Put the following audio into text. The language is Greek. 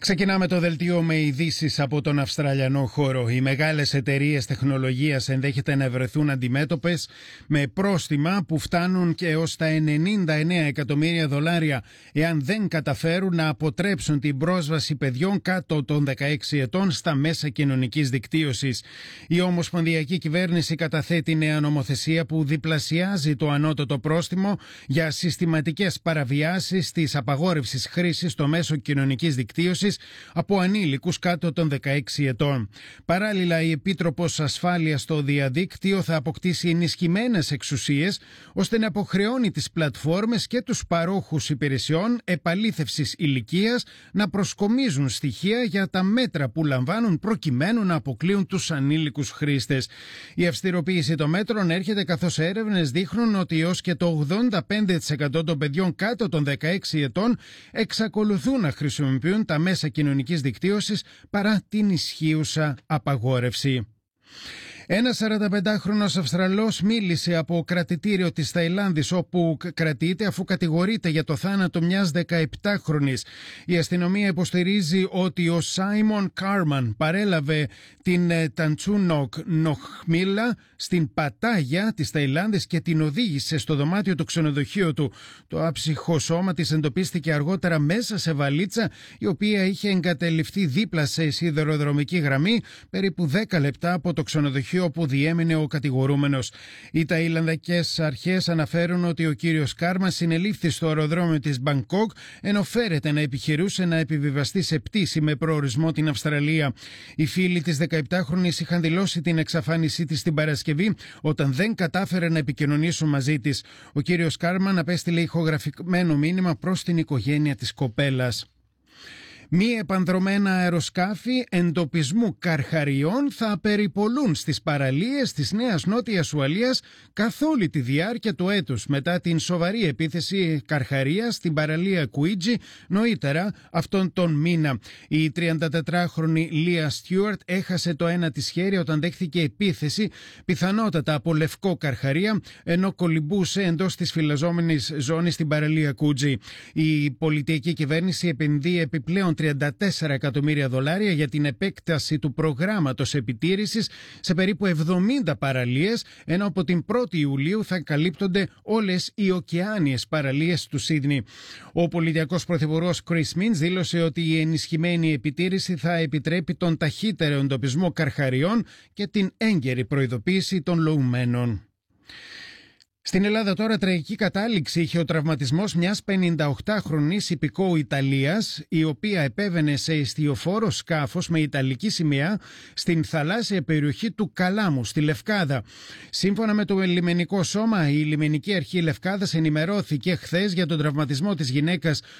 Ξεκινάμε το δελτίο με ειδήσεις από τον Αυστραλιανό χώρο. Οι μεγάλες εταιρείες τεχνολογίας ενδέχεται να βρεθούν αντιμέτωπες με πρόστιμα που φτάνουν και ως τα $99 εκατομμύρια εάν δεν καταφέρουν να αποτρέψουν την πρόσβαση παιδιών κάτω των 16 ετών στα μέσα κοινωνικής δικτύωσης. Η Ομοσπονδιακή Κυβέρνηση καταθέτει νέα νομοθεσία που διπλασιάζει το ανώτατο πρόστιμο για συστηματικές παραβιάσεις της απαγόρευσης χρήσης στο μέσο κοινωνικής δικτύωσης από ανήλικους κάτω των 16 ετών. Παράλληλα, η Επίτροπος Ασφάλειας στο Διαδίκτυο θα αποκτήσει ενισχυμένες εξουσίες ώστε να αποχρεώνει τις πλατφόρμες και τους παρόχους υπηρεσιών επαλήθευσης ηλικίας να προσκομίζουν στοιχεία για τα μέτρα που λαμβάνουν προκειμένου να αποκλείουν τους ανήλικους χρήστες. Η αυστηροποίηση των μέτρων έρχεται καθώς έρευνες δείχνουν ότι έως και το 85% των παιδιών κάτω των 16 ετών εξακολουθούν να χρησιμοποιούν τα μέσα κοινωνικής δικτύωσης παρά την ισχύουσα απαγόρευση. Ένας 45χρονος Αυστραλός μίλησε από κρατητήριο της Ταϊλάνδης όπου κρατείται αφού κατηγορείται για το θάνατο μιας 17χρονης. Η αστυνομία υποστηρίζει ότι ο Σάιμον Κάρμαν παρέλαβε την Ταντσούνοκ Νοχμίλα στην Πατάγια της Ταϊλάνδης και την οδήγησε στο δωμάτιο του ξενοδοχείου του. Το άψυχο σώμα της εντοπίστηκε αργότερα μέσα σε βαλίτσα η οποία είχε εγκατελειφθεί δίπλα σε σιδηροδρομική γραμμή περίπου 10 λεπτά από το ξενοδοχείο όπου διέμεινε ο κατηγορούμενος. Οι ταϊλανδικές αρχές αναφέρουν ότι ο κύριος Κάρμα συνελήφθη στο αεροδρόμιο της Μπανκόκ ενώ φέρεται να επιχειρούσε να επιβιβαστεί σε πτήση με προορισμό την Αυστραλία. Οι φίλοι της 17χρονης είχαν δηλώσει την εξαφάνισή της την Παρασκευή όταν δεν κατάφερε να επικοινωνήσουν μαζί της. Ο κύριος Κάρμαν απέστειλε ηχογραφημένο μήνυμα προς την οικογένεια της κοπέλας. Μη επανδρομένα αεροσκάφη εντοπισμού καρχαριών θα περιπολούν στις παραλίες της Νέας Νότιας Ουαλίας καθ' όλη τη διάρκεια του έτους μετά την σοβαρή επίθεση καρχαρίας στην παραλία Κουίτζι νωρίτερα αυτόν τον μήνα. Η 34χρονη Λία Στιούαρτ έχασε το ένα της χέρι όταν δέχθηκε επίθεση πιθανότατα από λευκό καρχαρία ενώ κολυμπούσε εντός της φυλαζόμενης ζώνης στην παραλία Κουίτζι. Η πολιτική κυβέρνηση επενδύει επιπλέον $34 εκατομμύρια για την επέκταση του προγράμματος επιτήρησης σε περίπου 70 παραλίες, ενώ από την 1η Ιουλίου θα καλύπτονται όλες οι ωκεάνιες παραλίες του Σίδνη. Ο πολιτιακός πρωθυπουργός Chris Minns δήλωσε ότι η ενισχυμένη επιτήρηση θα επιτρέπει τον ταχύτερο εντοπισμό καρχαριών και την έγκαιρη προειδοποίηση των λοουμένων. Στην Ελλάδα τώρα τραγική κατάληξη είχε ο τραυματισμός μιας 58χρονης υπηκόου Ιταλίας η οποία επέβαινε σε εστιοφόρο σκάφος με ιταλική σημαία στην θαλάσσια περιοχή του Καλάμου στη Λευκάδα. Σύμφωνα με το λιμενικό σώμα, η λιμενική αρχή Λευκάδας ενημερώθηκε χθες για τον τραυματισμό της γυναίκας